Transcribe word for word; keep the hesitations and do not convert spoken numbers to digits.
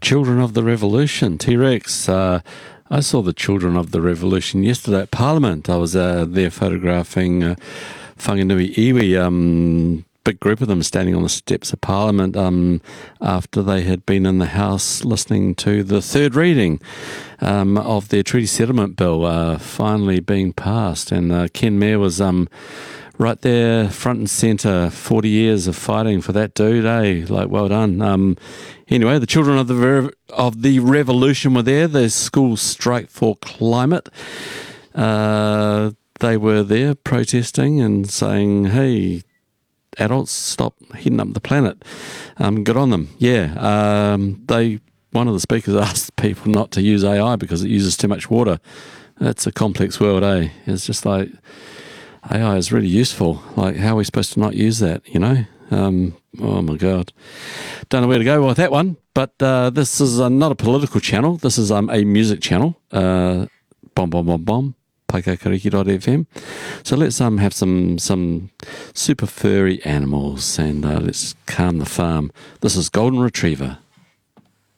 Children of the Revolution, T-Rex. Uh, I saw the Children of the Revolution yesterday at Parliament. I was uh, there photographing uh, Whanganui Iwi, um, big group of them standing on the steps of Parliament um, after they had been in the House listening to the third reading um, of their Treaty Settlement Bill uh, finally being passed. And uh, Ken Mair was um, right there, front and centre, forty years of fighting for that dude, eh? Like, well done. Um, anyway, the Children of the Re- of the Revolution were there, the School Strike for Climate. Uh, they were there protesting and saying, hey, adults, stop heating up the planet. Um, good on them. Yeah. Um, they. One of the speakers asked people not to use A I because it uses too much water. It's a complex world, eh? It's just like A I is really useful. Like, how are we supposed to not use that, you know? Um, oh, my God. Don't know where to go with that one. But uh, this is uh, not a political channel. This is um, a music channel. Uh, bom, bom, bom, bom. paikakariki dot f m. So let's um have some some super furry animals and uh, let's calm the farm. This is Golden Retriever.